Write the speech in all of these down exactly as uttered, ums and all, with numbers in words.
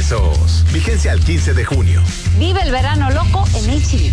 pesos. Vigencia al quince de junio. Vive el verano loco en H E B.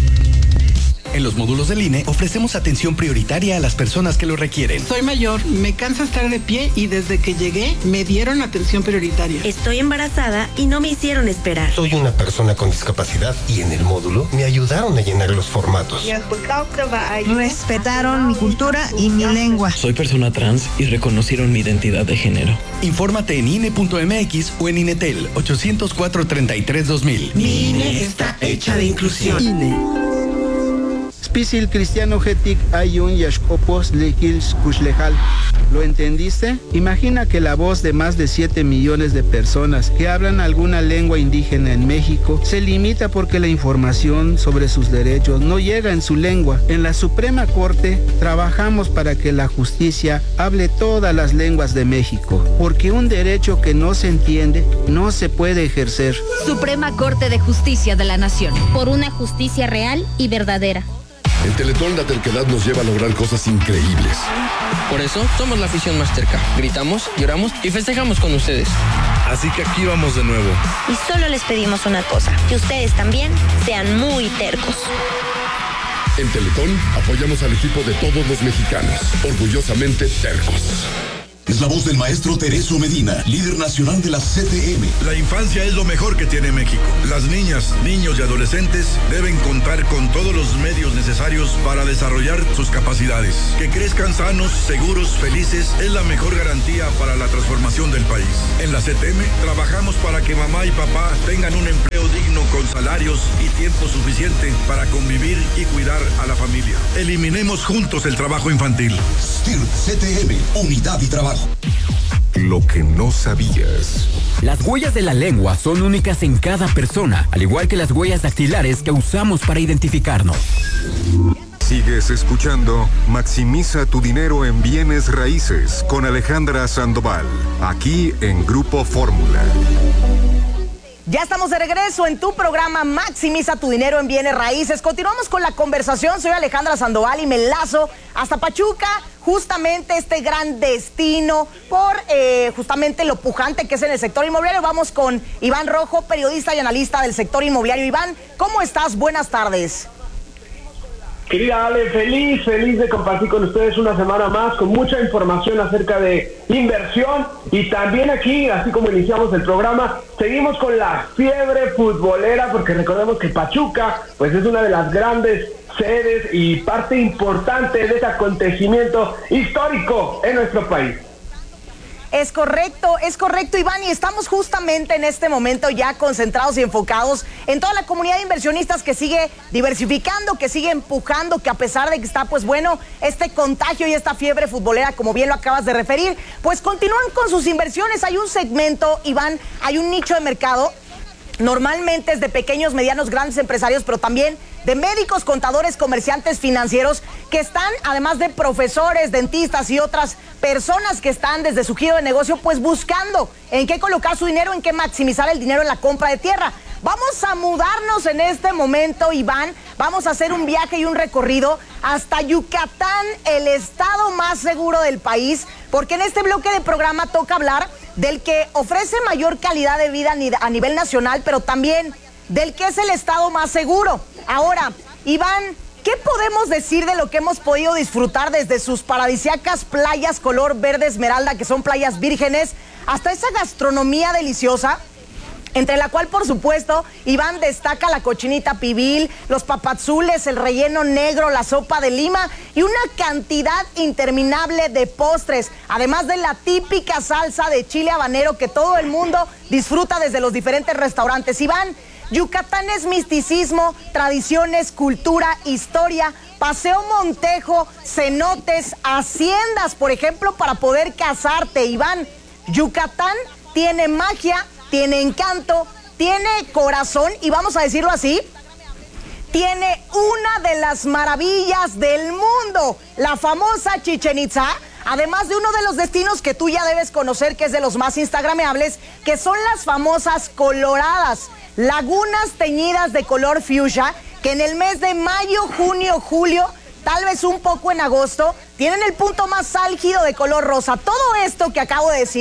En los módulos del I N E ofrecemos atención prioritaria a las personas que lo requieren. Soy mayor, me cansa estar de pie y desde que llegué me dieron atención prioritaria. Estoy embarazada y no me hicieron esperar. Soy una persona con discapacidad y en el módulo me ayudaron a llenar los formatos. Respetaron mi cultura y mi lengua. Soy persona trans y reconocieron mi identidad de género. Infórmate en I N E punto M X o en INETEL ochocientos cuatro, treinta y tres, dos mil. Mi I N E está hecha de inclusión. I N E. Spisil cristiano getic ayun yashkopos lekils kushlejal. ¿Lo entendiste? Imagina que la voz de más de siete millones de personas que hablan alguna lengua indígena en México se limita porque la información sobre sus derechos no llega en su lengua. En la Suprema Corte trabajamos para que la justicia hable todas las lenguas de México, porque un derecho que no se entiende no se puede ejercer. Suprema Corte de Justicia de la Nación. Por una justicia real y verdadera. En Teletón la terquedad nos lleva a lograr cosas increíbles. Por eso somos la afición más terca. Gritamos, lloramos y festejamos con ustedes. Así que aquí vamos de nuevo. Y solo les pedimos una cosa, que ustedes también sean muy tercos. En Teletón apoyamos al equipo de todos los mexicanos. Orgullosamente tercos. Es la voz del maestro Tereso Medina, líder nacional de la C T M. La infancia es lo mejor que tiene México. Las niñas, niños y adolescentes deben contar con todos los medios necesarios para desarrollar sus capacidades. Que crezcan sanos, seguros, felices es la mejor garantía para la transformación del país. En la C T M trabajamos para que mamá y papá tengan un empleo digno con salarios y tiempo suficiente para convivir y cuidar a la familia. Eliminemos juntos el trabajo infantil. S T I R C T M, unidad y trabajo. Lo que no sabías. Las huellas de la lengua son únicas en cada persona, al igual que las huellas dactilares que usamos para identificarnos. Sigues escuchando Maximiza tu dinero en bienes raíces con Alejandra Sandoval, aquí en Grupo Fórmula. Ya estamos de regreso en tu programa Maximiza tu dinero en bienes raíces. Continuamos con la conversación. Soy Alejandra Sandoval y me enlazo hasta Pachuca, justamente este gran destino por eh, justamente lo pujante que es en el sector inmobiliario. Vamos con Iván Rojo, periodista y analista del sector inmobiliario. Iván, ¿cómo estás? Buenas tardes. Querida Ale, feliz, feliz de compartir con ustedes una semana más con mucha información acerca de inversión y también aquí, así como iniciamos el programa, seguimos con la fiebre futbolera porque recordemos que Pachuca pues es una de las grandes sedes y parte importante de este acontecimiento histórico en nuestro país. Es correcto, es correcto, Iván, y estamos justamente en este momento ya concentrados y enfocados en toda la comunidad de inversionistas que sigue diversificando, que sigue empujando, que a pesar de que está, pues bueno, este contagio y esta fiebre futbolera, como bien lo acabas de referir, pues continúan con sus inversiones. Hay un segmento, Iván, hay un nicho de mercado, normalmente es de pequeños, medianos, grandes empresarios, pero también de médicos, contadores, comerciantes, financieros, que están, además de profesores, dentistas y otras personas que están desde su giro de negocio, pues buscando en qué colocar su dinero, en qué maximizar el dinero en la compra de tierra. Vamos a mudarnos en este momento, Iván, vamos a hacer un viaje y un recorrido hasta Yucatán, el estado más seguro del país, porque en este bloque de programa toca hablar del que ofrece mayor calidad de vida a nivel nacional, pero también del que es el estado más seguro. Ahora, Iván, ¿qué podemos decir de lo que hemos podido disfrutar desde sus paradisíacas playas color verde esmeralda, que son playas vírgenes, hasta esa gastronomía deliciosa, entre la cual, por supuesto, Iván, destaca la cochinita pibil, los papazules, el relleno negro, la sopa de lima y una cantidad interminable de postres, además de la típica salsa de chile habanero que todo el mundo disfruta desde los diferentes restaurantes? Iván, Yucatán es misticismo, tradiciones, cultura, historia, Paseo Montejo, cenotes, haciendas, por ejemplo, para poder casarte. Iván, Yucatán tiene magia, tiene encanto, tiene corazón y vamos a decirlo así, tiene una de las maravillas del mundo, la famosa Chichén Itzá, además de uno de los destinos que tú ya debes conocer, que es de los más instagrameables, que son las famosas coloradas, lagunas teñidas de color fuchsia, que en el mes de mayo, junio, julio, tal vez un poco en agosto, tienen el punto más álgido de color rosa. Todo esto que acabo de decir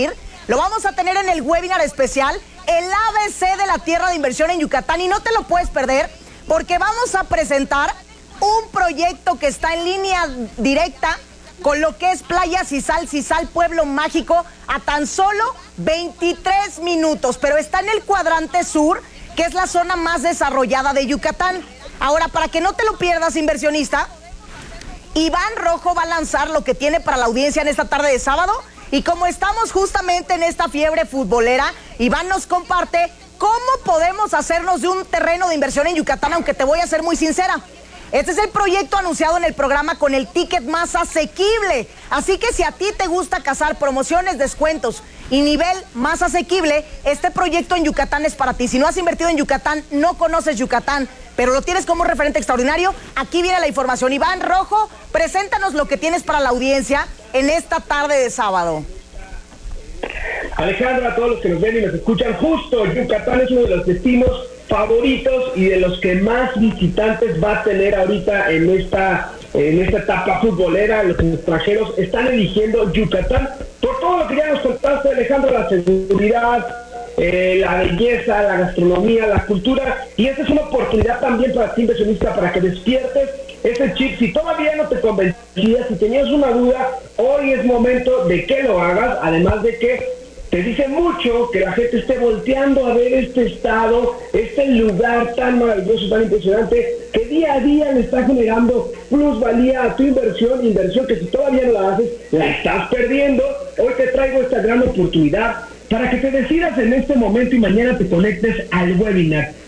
Lo vamos a tener en el webinar especial, el A B C de la tierra de inversión en Yucatán, y no te lo puedes perder porque vamos a presentar un proyecto que está en línea directa con lo que es Playa Cisal, Cisal Pueblo Mágico, a tan solo veintitrés minutos, pero está en el cuadrante sur, que es la zona más desarrollada de Yucatán. Ahora, para que no te lo pierdas, inversionista, Iván Rojo va a lanzar lo que tiene para la audiencia en esta tarde de sábado, y como estamos justamente en esta fiebre futbolera, Iván nos comparte cómo podemos hacernos de un terreno de inversión en Yucatán, aunque te voy a ser muy sincera. Este es el proyecto anunciado en el programa con el ticket más asequible. Así que si a ti te gusta cazar promociones, descuentos y nivel más asequible, este proyecto en Yucatán es para ti. Si no has invertido en Yucatán, no conoces Yucatán, pero lo tienes como referente extraordinario, aquí viene la información. Iván Rojo, preséntanos lo que tienes para la audiencia en esta tarde de sábado. Alejandra, a todos los que nos ven y nos escuchan, justo Yucatán es uno de los destinos favoritos y de los que más visitantes va a tener ahorita en esta en esta etapa futbolera. Los extranjeros están eligiendo Yucatán por todo lo que ya nos contaste, Alejandro, la seguridad, eh, la belleza, la gastronomía, la cultura, y esta es una oportunidad también para ti, inversionista, para que despiertes ese chip. Si todavía no te convencías, si tenías una duda, hoy es momento de que lo hagas, además de que te dice mucho que la gente esté volteando a ver este estado, este lugar tan maravilloso, tan impresionante, que día a día le está generando plusvalía a tu inversión, inversión que si todavía no la haces, la estás perdiendo. Hoy te traigo esta gran oportunidad para que te decidas en este momento y mañana te conectes al webinar.